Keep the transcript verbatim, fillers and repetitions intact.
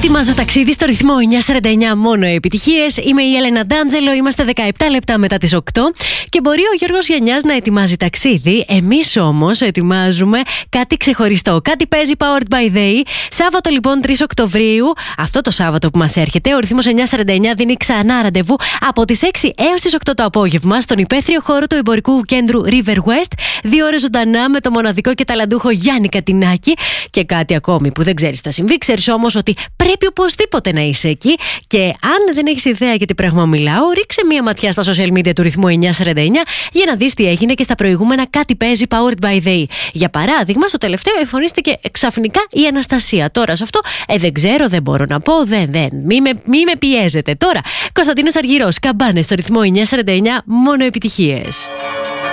Ετοιμάζω ταξίδι στο ρυθμό εννιακόσια σαράντα εννιά, μόνο επιτυχίες. Είμαι η Έλενα Ντάντζελο, είμαστε δεκαεπτά λεπτά μετά τις οκτώ και μπορεί ο Γιώργος Γιαννιάς να ετοιμάζει ταξίδι. Εμείς όμως ετοιμάζουμε κάτι ξεχωριστό. Κάτι παίζει Powered by Day. Σάββατο λοιπόν τρεις Οκτωβρίου, αυτό το Σάββατο που μας έρχεται, ο ρυθμός εννιακόσια σαράντα εννιά δίνει ξανά ραντεβού από τις έξι έως τις οκτώ το απόγευμα στον υπαίθριο χώρο του εμπορικού κέντρου River West. Δύο ώρες ζωντανά με το μοναδικό και ταλαντούχο Γιάννη Κατινάκη. Και κάτι ακόμη που δεν ξέρεις θα συμβεί. Ξέρεις όμως ότι πρέπει οπωσδήποτε να είσαι εκεί. Και αν δεν έχεις ιδέα για τι πράγμα μιλάω, ρίξε μία ματιά στα social media του ρυθμού εννιακόσια σαράντα εννιά για να δεις τι έγινε και στα προηγούμενα κάτι παίζει Powered by Day. Για παράδειγμα, στο τελευταίο εμφανίστηκε ξαφνικά η Αναστασία. Τώρα σε αυτό ε, δεν ξέρω, δεν μπορώ να πω, δεν, δεν. Μη με, μη με πιέζετε. Τώρα, Κωνσταντίνος Αργυρός, Καμπάνες στο ρυθμό εννιακόσια σαράντα εννιά, μόνο επιτυχίες.